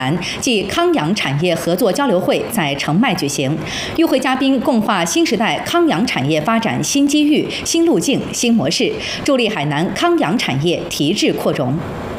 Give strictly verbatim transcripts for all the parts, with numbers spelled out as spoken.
暨康养产业合作交流会在澄迈举行，与会嘉宾共话新时代康养产业发展新机遇、新路径、新模式，助力海南康养产业提质扩容。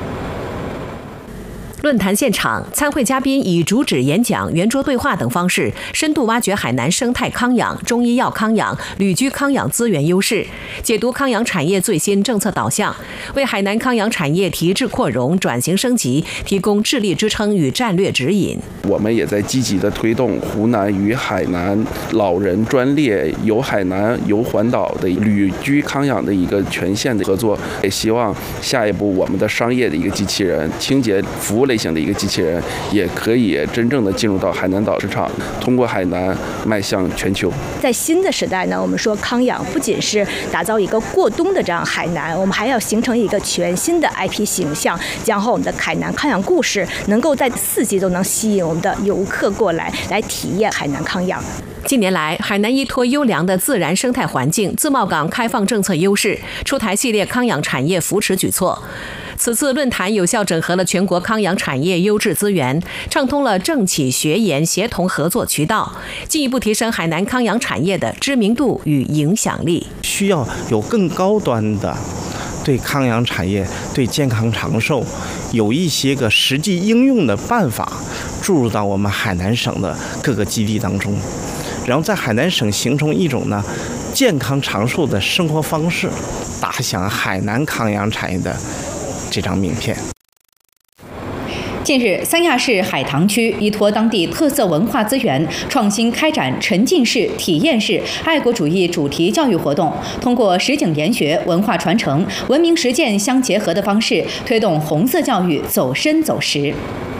论坛现场，参会嘉宾以主旨演讲、圆桌对话等方式，深度挖掘海南生态康养、中医药康养、旅居康养资源优势，解读康养产业最新政策导向，为海南康养产业提质扩容、转型升级提供智力支撑与战略指引。 我们也在积极地推动湖南与海南老人专列由海南游环岛的旅居康养的一个全线的合作，也希望下一步我们的商业的一个机器人、清洁服务类型的一个机器人也可以真正的进入到海南岛市场，通过海南迈向全球。 在新的时代呢，我们说康养不仅是打造一个过冬的这样海南，我们还要形成一个全新的 I P 形象，讲好我们的海南康养故事，能够在四季都能吸引我们的游客过来来体验海南康养。 近年来，海南依托优良的自然生态环境、自贸港开放政策优势，出台系列康养产业扶持举措。此次论坛有效整合了全国康养产业优质资源，畅通了政企学研协同合作渠道，进一步提升海南康养产业的知名度与影响力。 需要有更高端的对康养产业、对健康长寿有一些个实际应用的办法注入到我们海南省的各个基地当中，然后在海南省形成一种呢健康长寿的生活方式，打响海南康养产业的这张名片。 近日，三亚市海棠区依托当地特色文化资源，创新开展沉浸式、体验式爱国主义主题教育活动，通过实景研学、文化传承、文明实践相结合的方式，推动红色教育走深走实。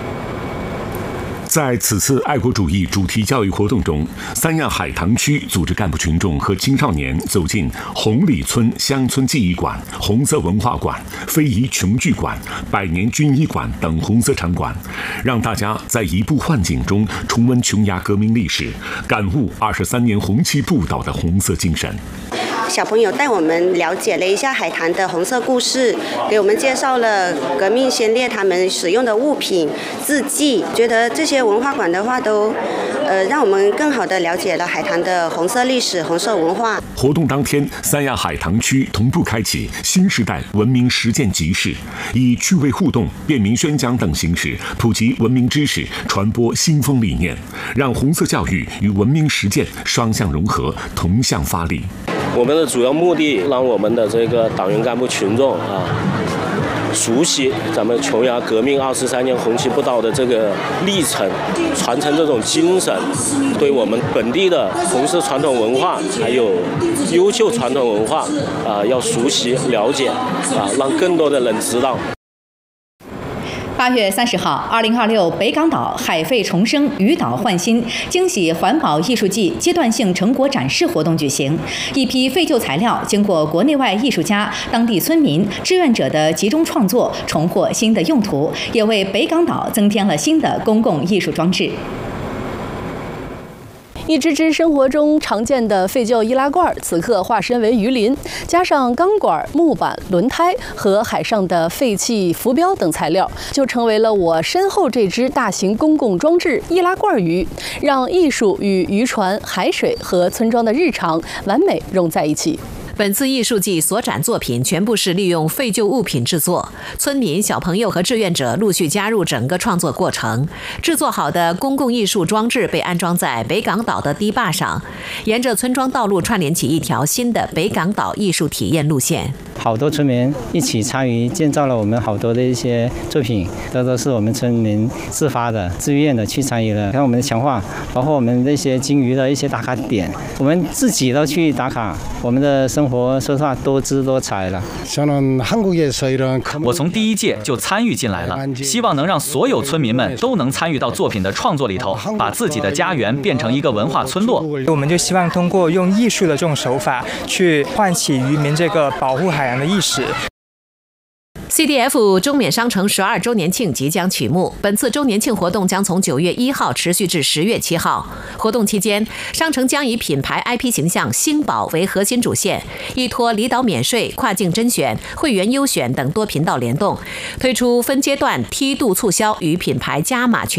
在此次爱国主义主题教育活动中，三亚海棠区组织干部群众和青少年走进红里村乡村记忆馆、红色文化馆、非遗琼剧馆、百年军医馆等红色场馆，让大家在移步换景中重温琼崖革命历史，感悟二十三年红旗不倒的红色精神。 小朋友带我们了解了一下海棠的红色故事，给我们介绍了革命先烈他们使用的物品、字迹。觉得这些文化馆的话都，呃，让我们更好的了解了海棠的红色历史、红色文化。 活动当天，三亚海棠区同步开启新时代文明实践集市，以趣味互动、便民宣讲等形式普及文明知识，传播新风理念，让红色教育与文明实践双向融合，同向发力。 我们的主要目的，让我们的这个党员干部群众啊，熟悉咱们琼崖革命二十三年红旗不倒的这个历程，传承这种精神，对我们本地的红色传统文化还有优秀传统文化啊，要熟悉了解啊，让更多的人知道。 八月三十号，二零二六北港岛海废重生、渔岛焕新惊喜环保艺术季阶段性成果展示活动举行。一批废旧材料经过国内外艺术家、当地村民、志愿者的集中创作，重获新的用途，也为北港岛增添了新的公共艺术装置。 一只只生活中常见的废旧易拉罐，此刻化身为鱼鳞，加上钢管、木板、轮胎和海上的废弃浮标等材料，就成为了我身后这只大型公共装置易拉罐鱼，让艺术与渔船、海水和村庄的日常完美融在一起。 本次艺术季所展作品全部是利用废旧物品制作，村民、小朋友和志愿者陆续加入整个创作过程。制作好的公共艺术装置被安装在北港岛的堤坝上，沿着村庄道路串联起一条新的北港岛艺术体验路线。 好多村民一起参与建造了我们好多的一些作品，这都是我们村民自发的、自愿的去参与了。看我们的强化，包括我们那些鲸鱼的一些打卡点，我们自己都去打卡。我们的生活说实话多姿多彩了。 我从第一届就参与进来了，希望能让所有村民们都能参与到作品的创作里头，把自己的家园变成一个文化村落。 我们就希望通过用艺术的这种手法，去唤起渔民这个保护海洋的意识。 C D F 中缅商城十二周年庆即将启幕，本次周年庆活动将从九月一号持续至十月七号。活动期间，商城将以品牌 I P 形象星宝为核心主线，依托离岛免税、跨境甄选、会员优选等多频道联动，推出分阶段梯度促销与品牌加码权。